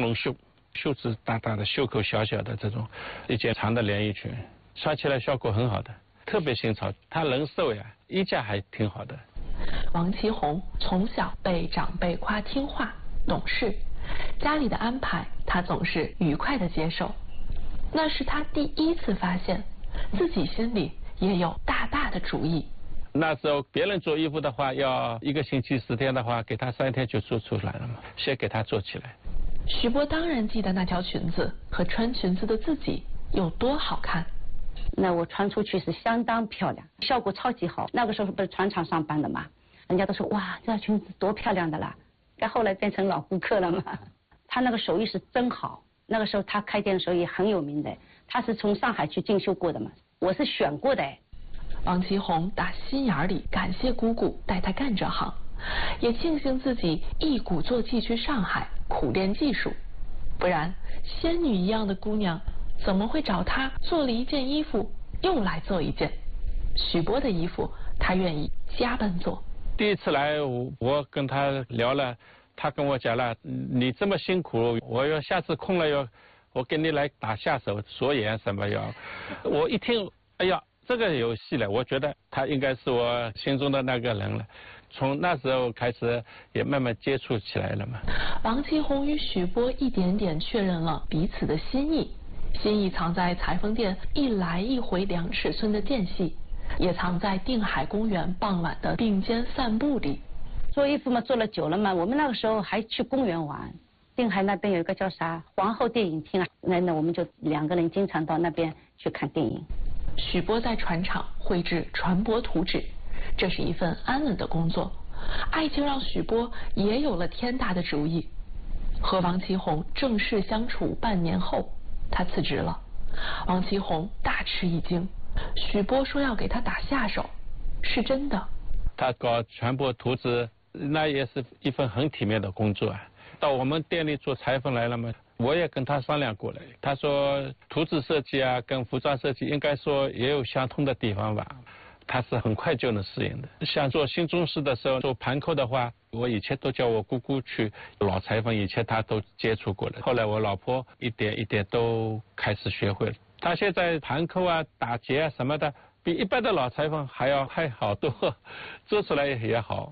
绒袖，袖子大大的，袖口小小的这种一件长的连衣裙，穿起来效果很好的，特别新潮。她人瘦呀，衣架还挺好的。 王其宏从小被长辈夸听话懂事，家里的安排他总是愉快地接受。那是他第一次发现自己心里也有大大的主意。 那时候别人做衣服的话，要1个星期10天的话，给他3天就做出来了嘛，先给他做起来。 许波当然记得那条裙子和穿裙子的自己有多好看。 那我穿出去是相当漂亮，效果超级好。那个时候不是船厂上班的嘛，人家都说哇，这条裙子多漂亮的啦。但后来变成老顾客了嘛。他那个手艺是真好，那个时候他开店的时候也很有名的，他是从上海去进修过的嘛，我是选过的。 王其宏打心眼里感谢姑姑带他干这行，也庆幸自己一鼓作气去上海苦练技术，不然仙女一样的姑娘怎么会找他做了一件衣服又来做一件？许波的衣服他愿意加班做。 第一次来我跟他聊了，他跟我讲了，你这么辛苦，我要下次空了我给你来打下手锁眼什么要。我一听，哎呀，这个有戏了，我觉得他应该是我心中的那个人了。从那时候开始也慢慢接触起来了嘛。 王其宏与许波一点点确认了彼此的心意，心意藏在裁缝店一来一回2尺寸的间隙，也藏在定海公园傍晚的并肩散步里。 做衣服嘛，做了久了嘛，我们那个时候还去公园玩。定海那边有一个叫啥皇后电影厅啊，那我们就2个人经常到那边去看电影。 许波在船厂绘制船舶图纸，这是一份安稳的工作。爱情让许波也有了天大的主意。和王其宏正式相处半年后，他辞职了。王其宏大吃一惊，许波说要给他打下手，是真的。 他搞船舶图纸，那也是一份很体面的工作啊。到我们店里做裁缝来了嘛，我也跟他商量过了，他说图纸设计啊跟服装设计应该说也有相通的地方吧，他是很快就能适应的。像做新中式的时候，做盘扣的话，我以前都叫我姑姑去，老裁缝以前他都接触过了，后来我老婆一点一点都开始学会了。他现在盘扣啊打结啊什么的比一般的老裁缝还要好多，做出来也好。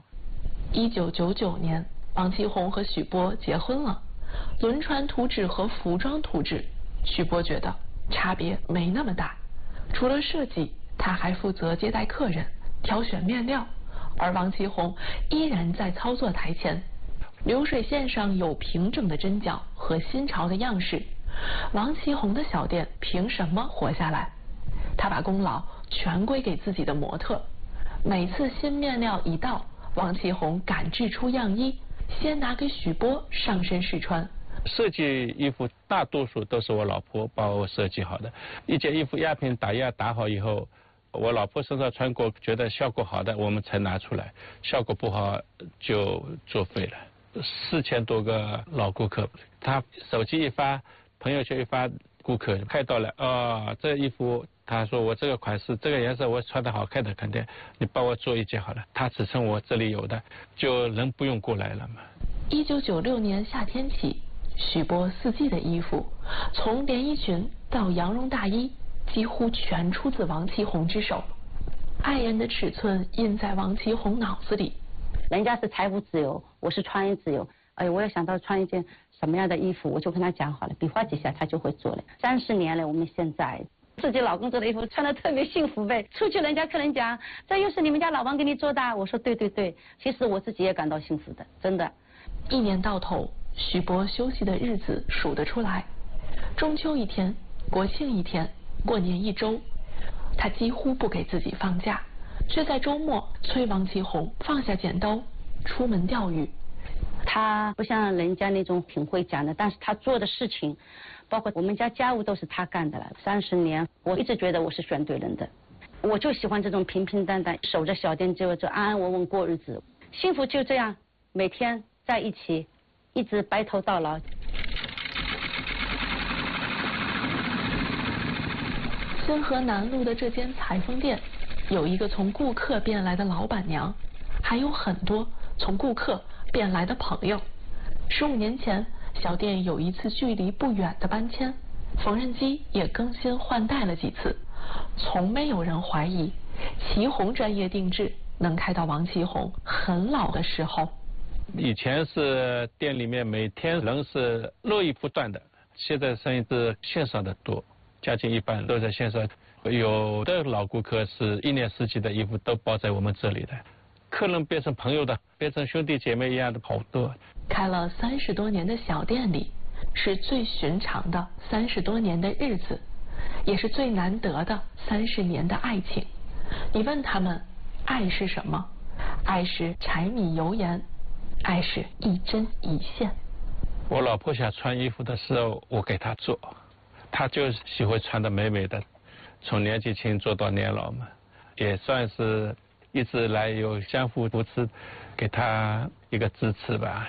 1999年，王其宏和许波结婚了。轮船图纸和服装图纸，许波觉得差别没那么大。除了设计，他还负责接待客人、挑选面料，而王其宏依然在操作台前。流水线上有平整的针脚和新潮的样式，王其宏的小店凭什么活下来？他把功劳全归给自己的模特。每次新面料一到，王其宏赶制出样衣，先拿给许波上身试穿。 设计衣服大多数都是我老婆帮我设计好的，一件衣服压平打样打好以后，我老婆身上穿过觉得效果好的我们才拿出来，效果不好就作废了。4000多个老顾客，他手机一发，朋友圈一发，顾客看到了，这衣服他说我这个款式这个颜色我穿得好看的，肯定你帮我做一件好了，他只剩我这里有的，就人不用过来了嘛。 1996年夏天起，许波4季的衣服，从连衣裙到羊绒大衣，几乎全出自王其宏之手。爱人的尺寸印在王其宏脑子里。 人家是财务自由，我是穿衣自由。哎，我也想到穿一件什么样的衣服，我就跟他讲好了，比划几下他就会做了。30年了，我们现在自己老公做的衣服穿得特别幸福呗。出去人家客人讲，这又是你们家老王给你做的，我说对对对，其实我自己也感到幸福的，真的。 1年到头，许波休息的日子数得出来，中秋1天，国庆1天，过年1周，他几乎不给自己放假，却在周末催王其宏放下剪刀，出门钓鱼。 他不像人家那种挺会讲的，但是他做的事情，包括我们家家务都是他干的了。30年，我一直觉得我是选对人的。我就喜欢这种平平淡淡，守着小店就安安稳稳过日子，幸福就这样，每天在一起，一直白头到老。 泾河南路的这间裁缝店，有一个从顾客变来的老板娘，还有很多从顾客变来的朋友。15年前， 小店有一次距离不远的搬迁，缝纫机也更新换代了几次，从没有人怀疑祁红专业定制能开到王祁红很老的时候。 以前是店里面每天人是络绎不断的，现在生意是线上的多，将近一半都在线上。有的老顾客是1年4季的衣服都包在我们这里的，客人变成朋友的，变成兄弟姐妹一样的好多。 开了30多年的小店里，是最寻常的30多年的日子，也是最难得的30年的爱情。你问他们，爱是什么？爱是柴米油盐，爱是一针一线。 我老婆想穿衣服的时候，我给她做，她就喜欢穿得美美的，从年纪轻做到年老嘛，也算是一直来有相互扶持，给她一个支持吧。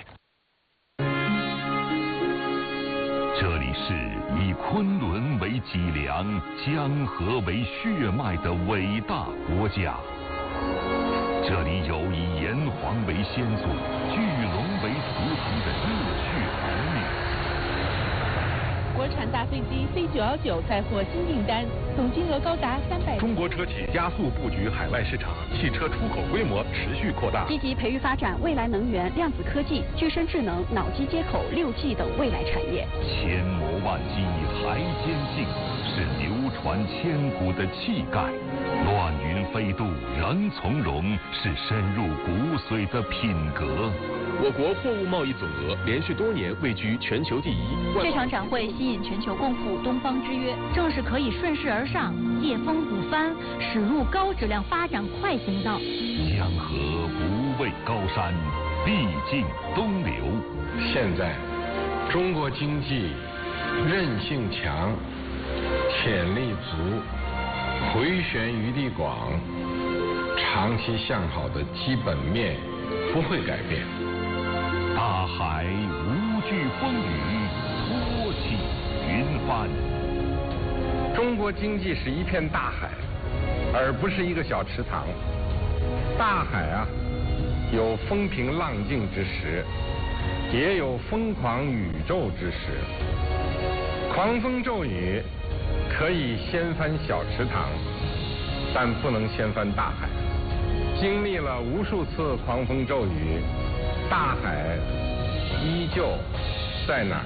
这里是以昆仑为脊梁、江河为血脉的伟大国家。这里有以炎黄为先祖、巨龙为图腾的热血儿女。 国产大飞机 C919再获新订单，总金额高达300。 中国车企加速布局海外市场，汽车出口规模持续扩大。 积极培育发展未来能源、量子科技、具身智能、脑机接口、6G 等未来产业。 千磨万击还坚劲，是流传千古的气概。乱云飞渡仍从容，是深入骨髓的品格。 我国货物贸易总额连续多年位居全球第一。 这场展会吸引全球共赴东方之约，正是可以顺势而上，借风鼓帆，驶入高质量发展快行道。 江河不畏高山，必尽东流。 现在，中国经济韧性强，潜力足，回旋余地广，长期向好的基本面不会改变。 大海无惧风雨，托起云帆。 中国经济是一片大海，而不是一个小池塘。大海啊，有风平浪静之时，也有疯狂宇宙之时。狂风骤雨可以掀翻小池塘，但不能掀翻大海。经历了无数次狂风骤雨，大海依旧在哪儿？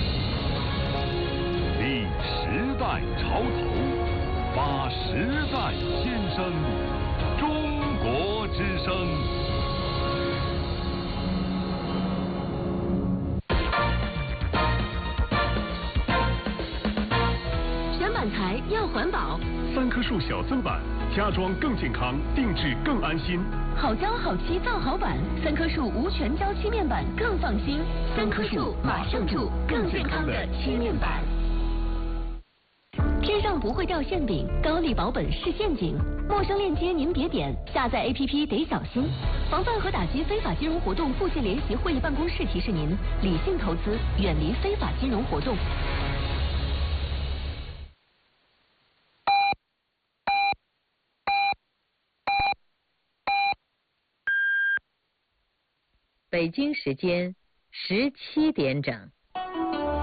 立时代潮头，发时代先声，中国之声。 选板材要环保 3棵树小增版，家装更健康，定制更安心。 好胶好漆造好板，3棵树无全胶漆面板更放心。3棵树马上住更健康的漆面板。天上不会掉馅饼，高丽保本是陷阱。陌生链接您别点，下载 APP 得小心。防范和打击非法金融活动，复线联席会议办公室提示您：理性投资，远离非法金融活动。 北京时间17点整。